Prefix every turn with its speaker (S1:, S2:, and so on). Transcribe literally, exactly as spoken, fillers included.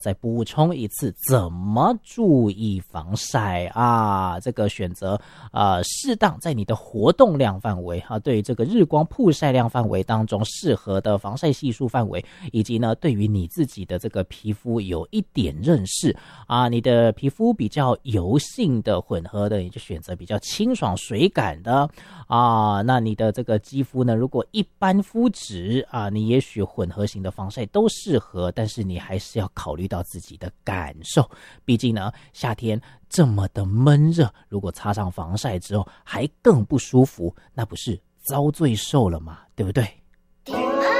S1: 再补充一次，怎么注意防晒啊？这个选择呃适当在你的活动量范围啊，对于这个日光曝晒量范围当中适合的防晒系数范围，以及呢对于你自己的这个皮肤有一点认识啊，你的皮肤比较油性的混合的，你就选择比较清爽水感的啊。那你的这个肌肤呢，如果一般肤质啊，你也许混合型的防晒都适合，但是你还是要考虑到自己的感受，毕竟呢夏天这么的闷热，如果擦上防晒之后还更不舒服，那不是遭罪受了吗？对不对？